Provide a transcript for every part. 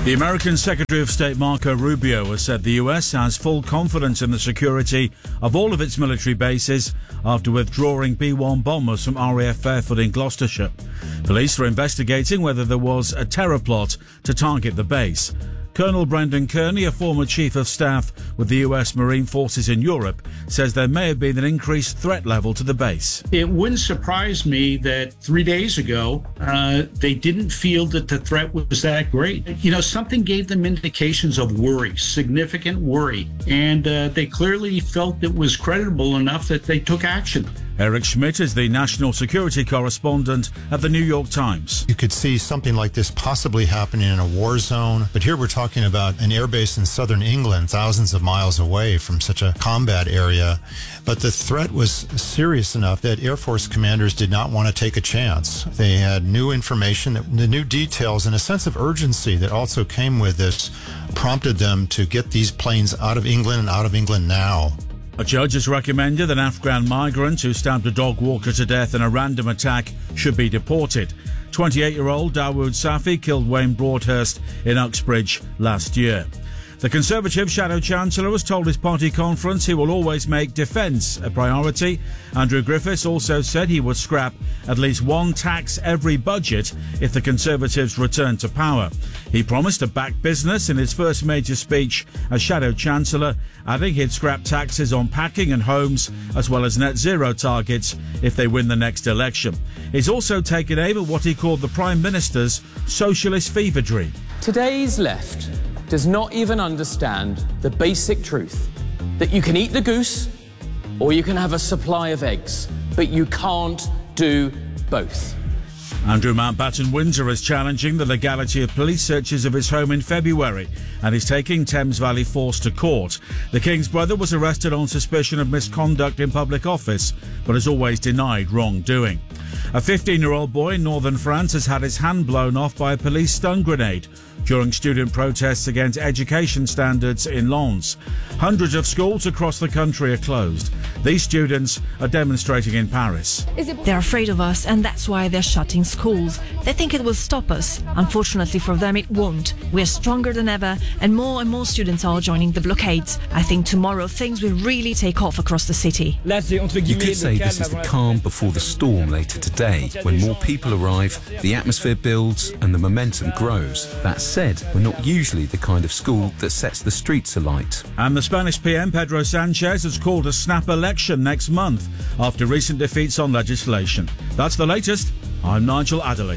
The American Secretary of State Marco Rubio has said the US has full confidence in the security of all of its military bases after withdrawing B-1 bombers from RAF Fairford in Gloucestershire. Police are investigating whether there was a terror plot to target the base. Colonel Brendan Kearney, a former chief of staff with the US Marine Forces in Europe, says there may have been an increased threat level to the base. It wouldn't surprise me that 3 days ago, they didn't feel that the threat was that great. Something gave them indications of worry, significant worry, and they clearly felt it was credible enough that they took action. Eric Schmidt is the national security correspondent at the New York Times. You could see something like this possibly happening in a war zone, but here we're talking about an airbase in southern England, thousands of miles away from such a combat area. But the threat was serious enough that Air Force commanders did not want to take a chance. They had new information, the new details, and a sense of urgency that also came with this prompted them to get these planes out of England and out of England now. A judge has recommended that an Afghan migrant who stabbed a dog walker to death in a random attack should be deported. 28-year-old Dawood Safi killed Wayne Broadhurst in Uxbridge last year. The Conservative Shadow Chancellor has told his party conference he will always make defence a priority. Andrew Griffiths also said he would scrap at least one tax every budget if the Conservatives return to power. He promised to back business in his first major speech as Shadow Chancellor, adding he'd scrap taxes on packing and homes as well as net zero targets if they win the next election. He's also taken aim at what he called the Prime Minister's socialist fever dream. Today's left does not even understand the basic truth that you can eat the goose or you can have a supply of eggs, but you can't do both. Andrew Mountbatten-Windsor is challenging the legality of police searches of his home in February and is taking Thames Valley Force to court. The King's brother was arrested on suspicion of misconduct in public office, but has always denied wrongdoing. A 15-year-old boy in northern France has had his hand blown off by a police stun grenade during student protests against education standards in Lens. Hundreds of schools across the country are closed. These students are demonstrating in Paris. They're afraid of us, and that's why they're shutting schools. They think it will stop us. Unfortunately for them, it won't. We're stronger than ever, and more students are joining the blockades. I think tomorrow things will really take off across the city. You could say this is the calm before the storm later today. When more people arrive, the atmosphere builds and the momentum grows. That said, we're not usually the kind of school that sets the streets alight. And the Spanish PM, Pedro Sanchez, has called a snap election next month after recent defeats on legislation. That's the latest. I'm Nigel Adderley.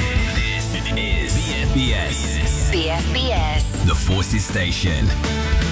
This is BFBS. BFBS. The Forces Station.